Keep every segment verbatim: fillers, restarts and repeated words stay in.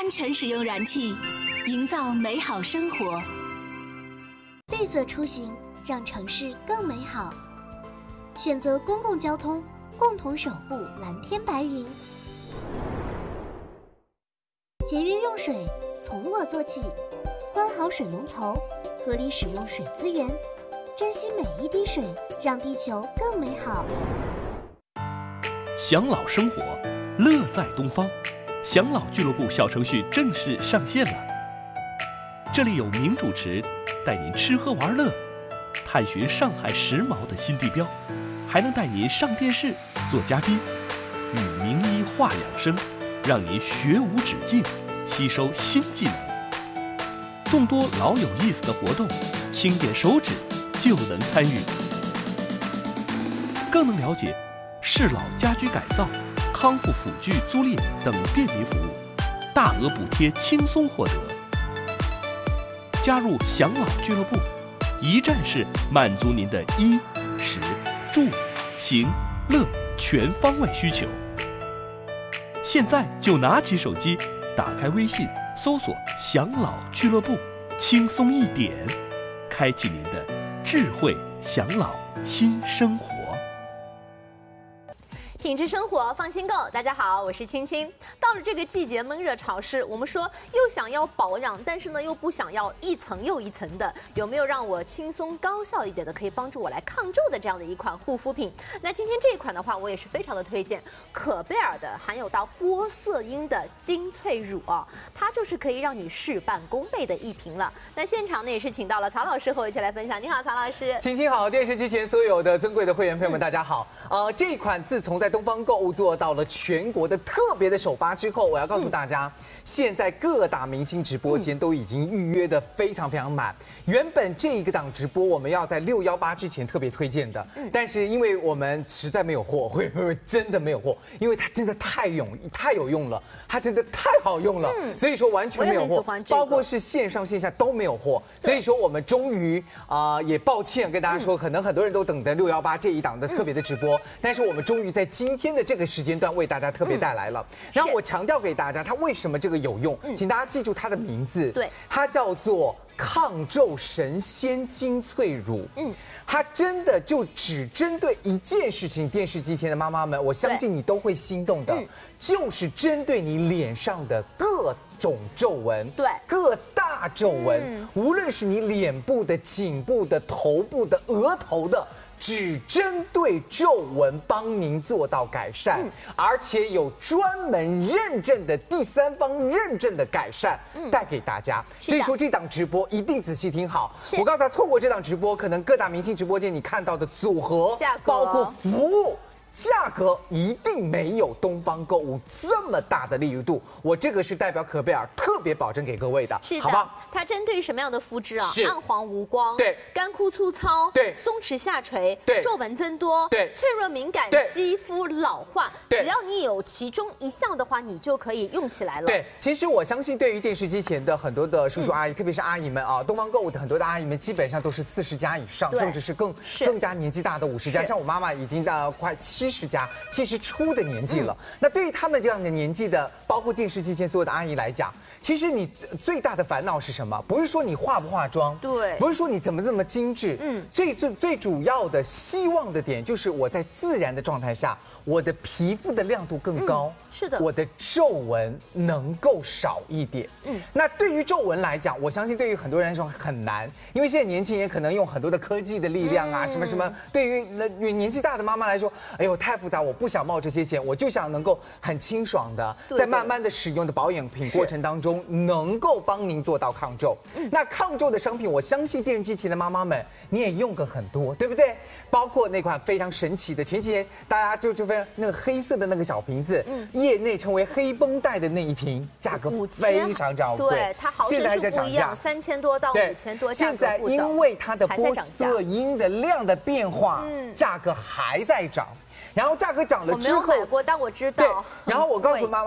安全使用燃气，营造美好生活。 绿色出行，让城市更美好。选择公共交通，共同守护蓝天白云。节约用水，从我做起，关好水龙头，合理使用水资源，珍惜每一滴水，让地球更美好。 享老生活，乐在东方。享老俱乐部小程序正式上线了，这里有名主持带您吃喝玩乐，探寻上海时髦的新地标，还能带您上电视做嘉宾，与名医话养生，让您学无止境，吸收新技能。众多老有意思的活动，轻点手指就能参与，更能了解适老家居改造、康复辅具租赁等便民服务，大额补贴轻松获得。加入享老俱乐部，一站式满足您的衣、食、住、行、乐全方位需求。现在就拿起手机，打开微信，搜索“享老俱乐部”，轻松一点，开启您的智慧享老新生活。 品质生活放心购，大家好，我是青青。到了这个季节，闷热潮湿，我们说又想要保养，但是呢又不想要一层又一层的，有没有让我轻松高效一点的，可以帮助我来抗皱的这样的一款护肤品？那今天这一款的话，我也是非常的推荐，可贝尔的含有到玻色因的精粹乳哦，它就是可以让你事半功倍的一瓶了。那现场呢也是请到了曹老师和我一起来分享。你好，曹老师。 青青好，电视机前所有的尊贵的会员朋友们，大家好。呃，这一款自从在东方购物做到了全国的特别的首发之后，我要告诉大家，嗯、现在各大明星直播间都已经预约的非常非常满。原本这一个档直播我们要在六幺八之前特别推荐的，嗯、但是因为我们实在没有货，会会真的没有货，因为它真的太有太有用了，它真的太好用了，嗯、所以说完全没有货，这个、包括是线上线下都没有货。所以说我们终于啊、呃、也抱歉跟大家说，嗯、可能很多人都等着六幺八这一档的特别的直播，嗯、但是我们终于在今天的这个时间段为大家特别带来了。嗯、然后我强调给大家，它为什么这个有用，嗯、请大家记住它的名字，对，它叫做抗皱神仙精粹乳。嗯，它真的就只针对一件事情，电视机前的妈妈们，我相信你都会心动的，嗯、就是针对你脸上的各种皱纹，对，各大皱纹，嗯、无论是你脸部的、颈部的、头部的、额头的。只针对皱纹帮您做到改善，嗯、而且有专门认证的第三方认证的改善带给大家。嗯、所以说这档直播一定仔细听好。我告诉他，错过这档直播，可能各大明星直播间你看到的组合，包括服务。价格一定没有东方购物这么大的利度，我这个是代表可贝尔特别保证给各位的， 是的， 好吧？ 它针对于什么样的肤质啊？暗黄无光， 对， 干枯粗糙， 对， 松弛下垂， 对， 皱纹增多， 对， 脆弱敏感， 对， 肌肤老化， 对， 只要你有其中一项的话，你就可以用起来了。 对，其实我相信对于电视机前的很多的叔叔阿姨，嗯、特别是阿姨们啊，东方购物的很多的阿姨们，基本上都是四十加以上，甚至是更更加年纪大的五十加，像我妈妈已经到快七十加。七十出的年纪了，嗯、那对于他们这样的年纪的，包括电视机前所有的阿姨来讲，其实你最大的烦恼是什么？不是说你化不化妆，对，不是说你怎么这么精致，嗯，最最最主要的希望的点就是我在自然的状态下，我的皮肤的亮度更高，嗯、是的，我的皱纹能够少一点，嗯，那对于皱纹来讲，我相信对于很多人来说很难，因为现在年轻人可能用很多的科技的力量啊，嗯、什么什么，对于那年纪大的妈妈来说，哎呦太复杂，我不想冒这些险，我就想能够很清爽的，在慢慢的使用的保养品过程当中，能够帮您做到抗皱。嗯、那抗皱的商品，我相信电视机前的妈妈们，你也用过很多，对不对？包括那款非常神奇的，前几天大家就就非常那个黑色的那个小瓶子，嗯、业内称为黑绷带的那一瓶，价格非常昂贵， 对，它毫升数不一样，三千多到五千多， 现在因为它的玻色因的量的变化，嗯、价格还在涨。然后价格涨了之后， 我没有买过，但我知道。 对，然后我告诉妈妈们啊，我告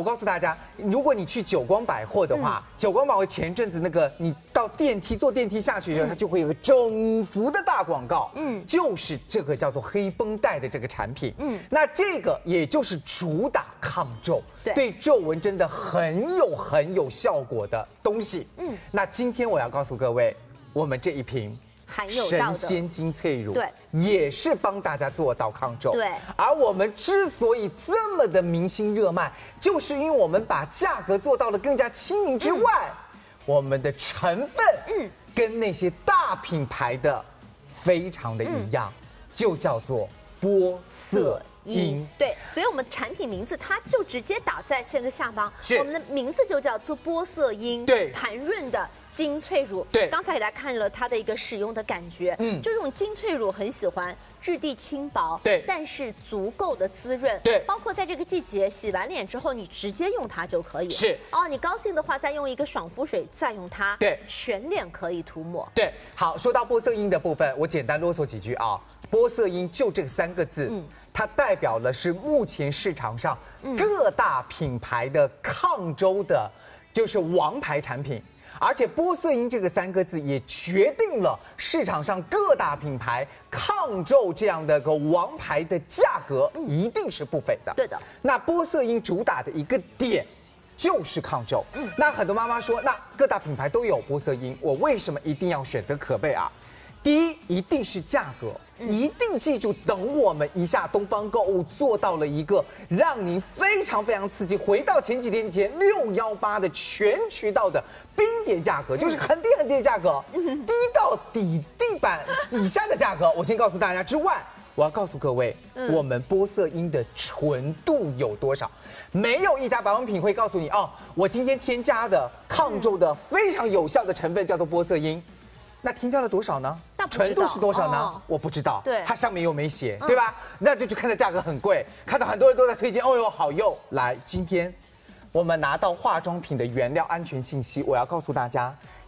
告诉大家，如果你去久光百货的话，嗯、久光百货前阵子那个你到电梯坐电梯下去的时候，它就会有个整幅的大广告，嗯，就是这个叫做黑绷带的这个产品，嗯，那这个也就是主打抗皱，对，对皱纹真的很有很有效果的东西，嗯，那今天我要告诉各位，我们这一瓶。神仙精粹乳，对，也是帮大家做到抗皱。对，而我们之所以这么的明星热卖，就是因为我们把价格做到了更加亲民之外，嗯、我们的成分，嗯，跟那些大品牌的非常的一样，嗯、就叫做玻色因。 对，所以我们产品名字它就直接打在这个下方，我们的名字就叫做玻色因，对，弹润的。精粹乳，对，刚才给大家看了它的一个使用的感觉，嗯，就这种精粹乳很喜欢，质地轻薄，对，但是足够的滋润，对，包括在这个季节洗完脸之后，你直接用它就可以，是哦，你高兴的话再用一个爽肤水再用它，对，全脸可以涂抹， 对，好，说到玻色因的部分，我简单啰嗦几句啊，玻色因就这三个字，嗯，它代表的是目前市场上各大品牌的抗皱的，就是王牌产品。而且玻色因这个三个字也决定了市场上各大品牌抗皱这样的个王牌的价格一定是不菲的。对的。那玻色因主打的一个点就是抗皱。嗯。那很多妈妈说，那各大品牌都有玻色因，我为什么一定要选择可贝啊？第一，一定是价格。一定记住，等我们一下东方购物做到了一个让您非常非常刺激，回到前几天前六幺八的全渠道的冰点价格，就是很低很低的价格，低到底地板以下的价格。我先告诉大家之外，我要告诉各位，嗯、我们玻色因的纯度有多少？没有一家保养品会告诉你哦，我今天添加的抗皱的非常有效的成分叫做玻色因。那添加了多少呢？纯度是多少呢？哦、我不知道，对，它上面又没写，嗯、对吧？那就去看到价格很贵，看到很多人都在推荐，哦哟好用。来，今天我们拿到化妆品的原料安全信息，我要告诉大家，